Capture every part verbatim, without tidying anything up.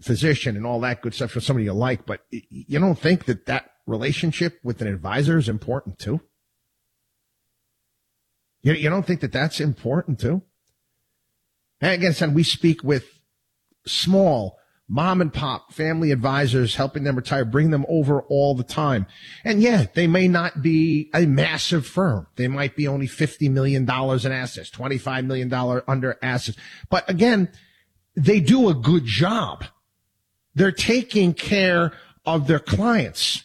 physician and all that good stuff for somebody you like, but you don't think that that relationship with an advisor is important too? You, you don't think that that's important too? And again, son, we speak with small mom and pop family advisors, helping them retire, bring them over all the time. And yeah, they may not be a massive firm. They might be only fifty million dollars in assets, twenty-five million dollars under assets. But again, they do a good job. They're taking care of their clients.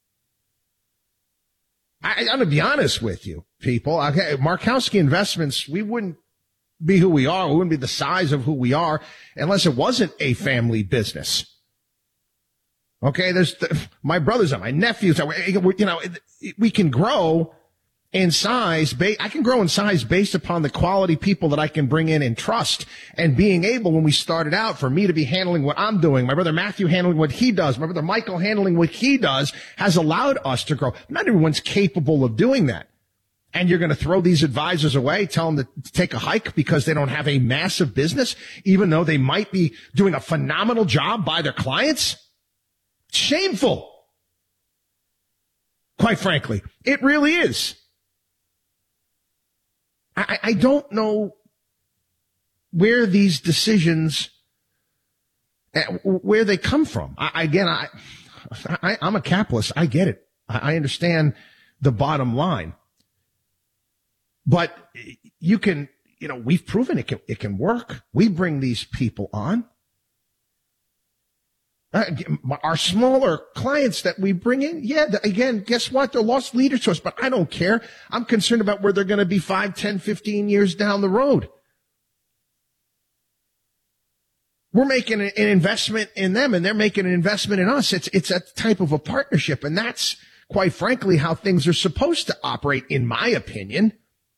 I, I'm going to be honest with you, people. Okay, Markowski Investments, we wouldn't be who we are. We wouldn't be the size of who we are unless it wasn't a family business. Okay, there's the, my brothers and my nephews. You know, we can grow in size. I can grow in size based upon the quality people that I can bring in and trust, and being able, when we started out, for me to be handling what I'm doing, my brother Matthew handling what he does, my brother Michael handling what he does, has allowed us to grow. Not everyone's capable of doing that. And you're going to throw these advisors away, tell them to take a hike because they don't have a massive business, even though they might be doing a phenomenal job by their clients? Shameful. Quite frankly, it really is. I, I don't know where these decisions, where they come from. I, again, I, I, I'm a capitalist. I get it. I, I understand the bottom line. But you can, you know, we've proven it can, it can work. We bring these people on. Uh, our smaller clients that we bring in, yeah, again, guess what? They're lost leaders to us, but I don't care. I'm concerned about where they're going to be five, ten, fifteen years down the road. We're making an investment in them, and they're making an investment in us. It's, it's a type of a partnership, and that's, quite frankly, how things are supposed to operate, in my opinion.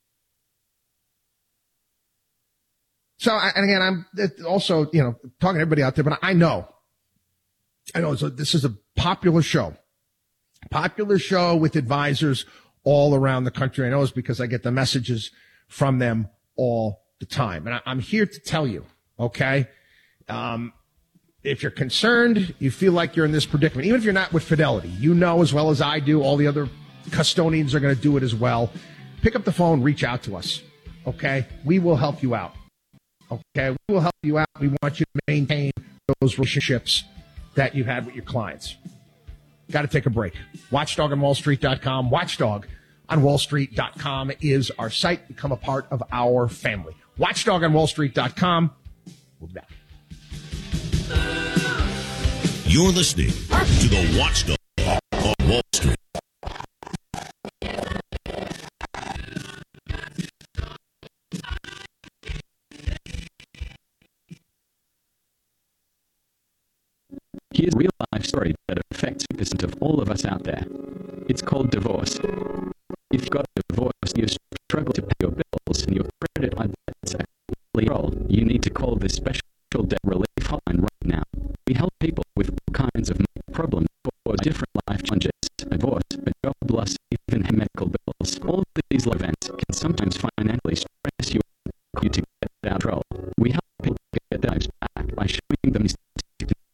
So, and again, I'm also, you know, talking to everybody out there, but I know, I know so this is a popular show, popular show with advisors all around the country. I know it's because I get the messages from them all the time. And I, I'm here to tell you, okay, um, if you're concerned, you feel like you're in this predicament, even if you're not with Fidelity, you know as well as I do, all the other custodians are going to do it as well. Pick up the phone, reach out to us, okay? We will help you out. Okay, we will help you out. We want you to maintain those relationships that you've had with your clients. Got to take a break. watchdog on wall street dot com. watchdog on wall street dot com is our site. Become a part of our family. watchdog on wall street dot com. We'll be back. You're listening to the Watchdog on Wall Street. Here's a real-life story that affects two percent of all of us out there. It's called divorce. If you got a divorce, you struggle to pay your bills, and your credit line debts are roll, you need to call this special